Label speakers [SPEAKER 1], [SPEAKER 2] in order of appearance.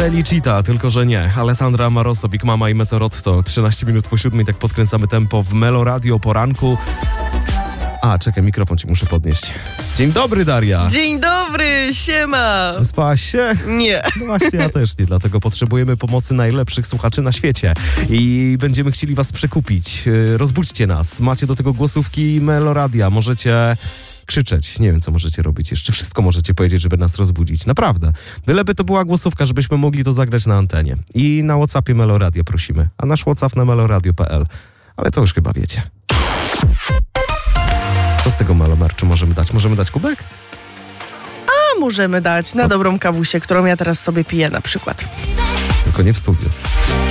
[SPEAKER 1] Felicita, tylko że nie. Alessandra Amoroso, Big Mama i Meteorotto. 13 minut po 7, tak podkręcamy tempo w Melo Radio poranku. A, czekaj, mikrofon ci muszę podnieść. Dzień dobry, Daria.
[SPEAKER 2] Dzień dobry, siema.
[SPEAKER 1] Spałaś się?
[SPEAKER 2] Nie.
[SPEAKER 1] No właśnie, ja też nie, dlatego potrzebujemy pomocy najlepszych słuchaczy na świecie i będziemy chcieli was przekupić. Rozbudźcie nas. Macie do tego głosówki Melo Radia. Możecie krzyczeć. Nie wiem, co możecie robić. Jeszcze wszystko możecie powiedzieć, żeby nas rozbudzić. Naprawdę. Byleby to była głosówka, żebyśmy mogli to zagrać na antenie. I na WhatsAppie Melo Radio prosimy. A nasz WhatsApp na meloradio.pl. Ale to już chyba wiecie. Co z tego Melo Merchu możemy dać? Możemy dać kubek?
[SPEAKER 2] A możemy dać na dobrą kawusię, którą ja teraz sobie piję na przykład.
[SPEAKER 1] Tylko nie w studiu.